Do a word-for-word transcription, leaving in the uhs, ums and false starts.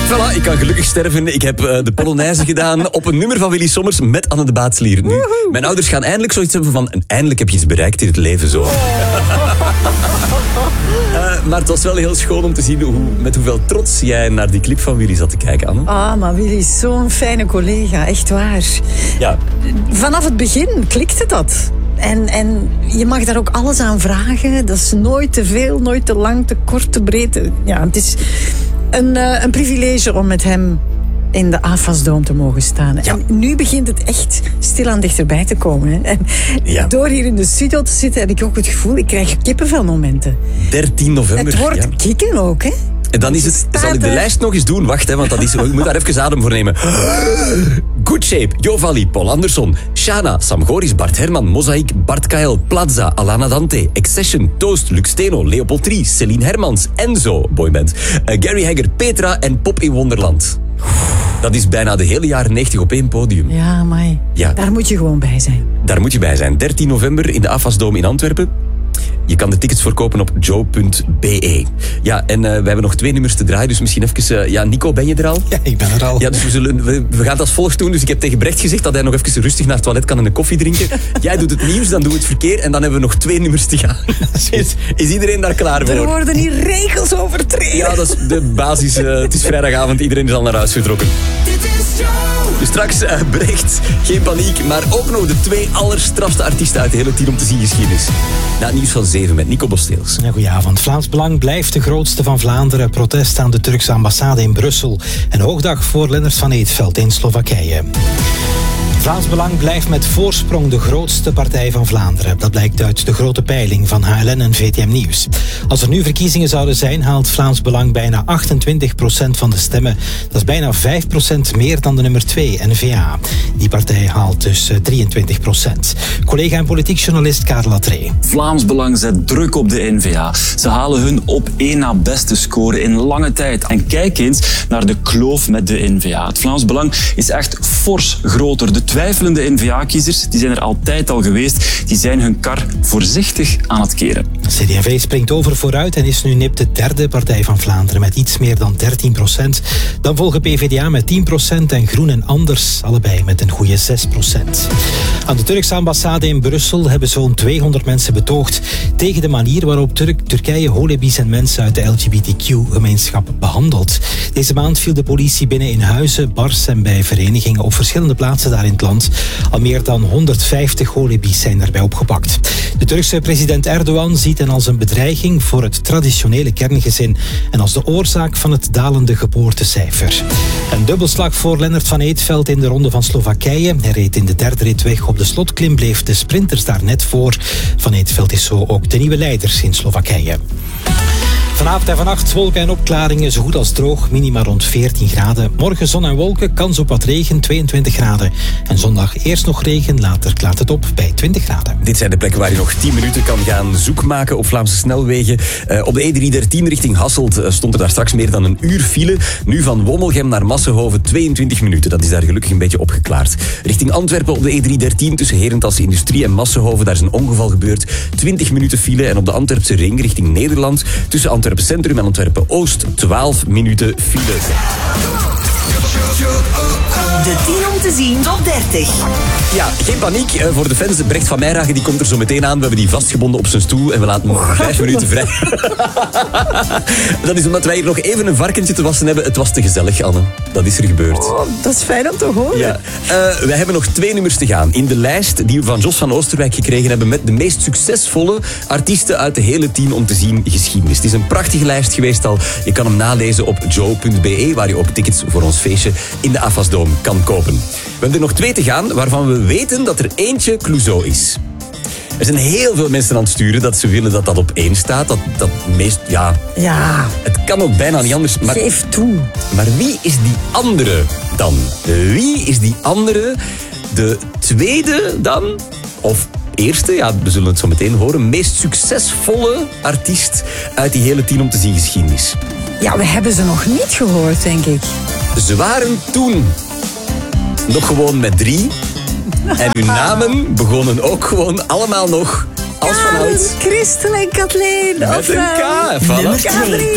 Voilà, ik kan gelukkig sterven. Ik heb uh, de Polonaise gedaan op een nummer van Willy Sommers met Anne de Baatslier. Nu, mijn ouders gaan eindelijk zoiets hebben van... eindelijk heb je iets bereikt in het leven, zo. Uh, maar het was wel heel schoon om te zien hoe, met hoeveel trots jij naar die clip van Willy zat te kijken, Anne. Ah, maar Willy is zo'n fijne collega, echt waar. Ja. Vanaf het begin klikte dat. En, en je mag daar ook alles aan vragen. Dat is nooit te veel, nooit te lang, te kort, te breed. Ja, het is een, uh, een privilege om met hem in de A F A S-doom te mogen staan. Ja. En nu begint het echt stilaan dichterbij te komen. Hè. En ja. Door hier in de studio te zitten heb ik ook het gevoel, ik krijg kippenvelmomenten. dertien november. Het wordt ja. kikken ook, hè. En dan is het, zal ik de lijst nog eens doen? Wacht, hè, want dat is, ik moet daar even adem voor nemen. Good Shape, Jovalli, Paul Anderson, Shana, Sam Goris, Bart Herman, Mozaïek, Bart Kael, Plaza, Alana Dante, Accession, Toast, Lux Steno, Leopold Drie, Celine Hermans, Enzo, boyband, uh, Gary Hagger, Petra en Pop in Wonderland. Dat is bijna de hele jaren negentig op één podium. Ja, maar ja. Daar moet je gewoon bij zijn. Daar moet je bij zijn. dertien november in de A F A S-doom in Antwerpen. Je kan de tickets verkopen op joe punt be. Ja, en uh, we hebben nog twee nummers te draaien, dus misschien even... Uh, ja, Nico, ben je er al? Ja, ik ben er al. Ja, dus we, zullen, we, we gaan het als volgt doen. Dus ik heb tegen Brecht gezegd dat hij nog even rustig naar het toilet kan en een koffie drinken. Jij doet het nieuws, dan doen we het verkeer en dan hebben we nog twee nummers te gaan. Is, is iedereen daar klaar voor? Er worden hier regels overtreden. Ja, dat is de basis. Uh, het is vrijdagavond, iedereen is al naar huis vertrokken. Dus straks uh, Brecht, geen paniek, maar ook nog de twee allerstrafste artiesten uit de hele tien om te zien geschiedenis. Na het nieuws van zeven met Nico Bosteels. Ja, goedenavond. Vlaams Belang blijft de grootste van Vlaanderen. Protest aan de Turkse ambassade in Brussel. En hoogdag voor Lennart van Eetveld in Slowakije. Vlaams Belang blijft met voorsprong de grootste partij van Vlaanderen. Dat blijkt uit de grote peiling van H L N en V T M Nieuws. Als er nu verkiezingen zouden zijn, haalt Vlaams Belang bijna achtentwintig procent van de stemmen. Dat is bijna vijf procent meer dan de nummer twee, N V A. Die partij haalt dus drieëntwintig procent. Collega en politiek journalist Karel Latree. Vlaams Belang zet druk op de N V A. Ze halen hun op één na beste score in lange tijd. En kijk eens naar de kloof met de N V A. Het Vlaams Belang is echt fors groter. De twijfelende N V A-kiezers, die zijn er altijd al geweest, die zijn hun kar voorzichtig aan het keren. C D en V springt over vooruit en is nu nipt de derde partij van Vlaanderen met iets meer dan dertien procent. Dan volgen P V D A met tien procent en Groen en Anders allebei met een goede zes procent. Aan de Turkse ambassade in Brussel hebben zo'n tweehonderd mensen betoogd tegen de manier waarop Turk, Turkije holebis en mensen uit de L G B T Q-gemeenschap behandelt. Deze maand viel de politie binnen in huizen, bars en bij verenigingen op verschillende plaatsen daar in het land. Al meer dan honderdvijftig holebis zijn daarbij opgepakt. De Turkse president Erdogan ziet hen als een bedreiging voor het traditionele kerngezin en als de oorzaak van het dalende geboortecijfer. Een dubbelslag voor Lennart van Eetveld in de ronde van Slowakije. Hij reed in de derde rit weg op de slotklim, bleef de sprinters daar net voor. Van Eetveld is zo ook de nieuwe leider in Slowakije. Vanavond en vannacht wolken en opklaringen, zo goed als droog, minima rond veertien graden. Morgen zon en wolken, kans op wat regen, tweeëntwintig graden. En zondag eerst nog regen, later klaart het op bij twintig graden. Dit zijn de plekken waar je nog tien minuten kan gaan zoek maken op Vlaamse snelwegen. Uh, op de E driehonderddertien richting Hasselt uh, stond er daar straks meer dan een uur file. Nu van Wommelgem naar Massenhoven tweeëntwintig minuten. Dat is daar gelukkig een beetje opgeklaard. Richting Antwerpen op de E driehonderddertien tussen Herentals Industrie en Massenhoven. Daar is een ongeval gebeurd. twintig minuten file. En op de Antwerpse ring richting Nederland tussen Antwerpen Centrum en Antwerpen-Oost, twaalf minuten file. De tien om te zien top dertig. Ja, geen paniek uh, voor de fans. Brecht van Meijragen die komt er zo meteen aan. We hebben die vastgebonden op zijn stoel en we laten hem vijf minuten vrij. Dat is omdat wij hier nog even een varkentje te wassen hebben. Het was te gezellig, Anne. Dat is er gebeurd. Oh, dat is fijn om te horen. Ja. Uh, wij hebben nog twee nummers te gaan. In de lijst die we van Jos van Oosterwijk gekregen hebben met de meest succesvolle artiesten uit de hele tien om te zien geschiedenis. Het is een prachtige lijst geweest al. Je kan hem nalezen op joe punt be, waar je ook tickets voor ons feestje in de A F A S-doom kan kopen. We hebben er nog twee te gaan, waarvan we weten dat er eentje Clouseau is. Er zijn heel veel mensen aan het sturen dat ze willen dat dat op één staat. Dat, dat meest, ja... Ja. Het kan ook bijna niet anders. Maar, geef toe. Maar wie is die andere dan? Wie is die andere? De tweede dan? Of eerste, ja, we zullen het zo meteen horen. Meest succesvolle artiest uit die hele tien om te zien geschiedenis. Ja, we hebben ze nog niet gehoord, denk ik. Ze waren toen nog gewoon met drie. En hun namen begonnen ook gewoon allemaal nog als vanuit... Christel en Kathleen. Met een K. Voilà. Nummer twee.